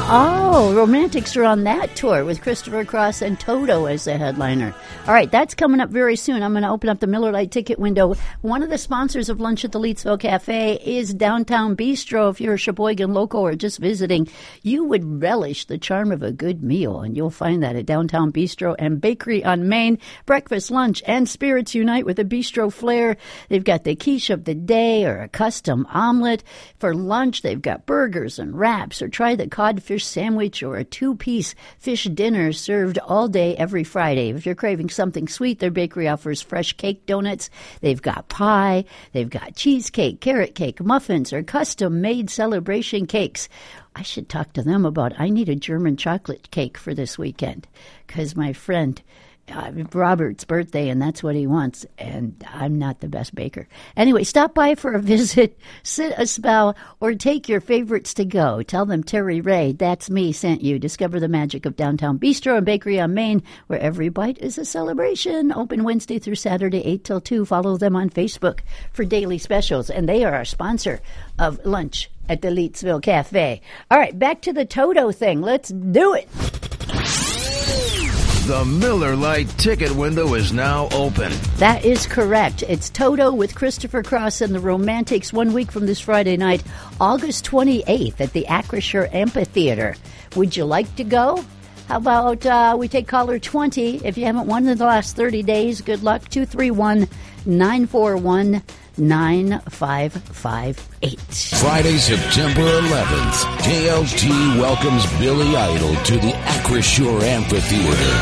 Oh, Romantics are on that tour with Christopher Cross and Toto as the headliner. All right, that's coming up very soon. I'm going to open up the Miller Lite ticket window. One of the sponsors of Lunch at the Leetsville Cafe is Downtown Bistro. If you're a Sheboygan local or just visiting, you would relish the charm of a good meal, and you'll find that at Downtown Bistro and Bakery on Main. Breakfast, lunch, and spirits unite with a bistro flair. They've got the quiche of the day or a custom omelet. For lunch, they've got burgers and wraps, or try the codfish sandwich or a two-piece fish dinner served all day every Friday. If you're craving something sweet, their bakery offers fresh cake donuts. They've got pie. They've got cheesecake, carrot cake, muffins, or custom-made celebration cakes. I should talk to them about I need a German chocolate cake for this weekend because my friend Robert's birthday, and that's what he wants, and I'm not the best baker. Anyway, stop by for a visit, sit a spell, or take your favorites to go. Tell them Terry Ray, that's me, sent you. Discover the magic of Downtown Bistro and Bakery on Main, where every bite is a celebration. Open Wednesday through Saturday, 8 till 2. Follow them on Facebook for daily specials, and they are our sponsor of Lunch at the Leetsville Cafe. All right, back to the Toto thing. Let's do it. The Miller Lite ticket window is now open. That is correct. It's Toto with Christopher Cross and the Romantics 1 week from this Friday night, August 28th at the Acrisure Amphitheater. Would you like to go? How about we take caller 20? If you haven't won in the last 30 days, good luck. 231-941-9558. Friday, September 11th, KLT welcomes Billy Idol to the Acrisure Amphitheater.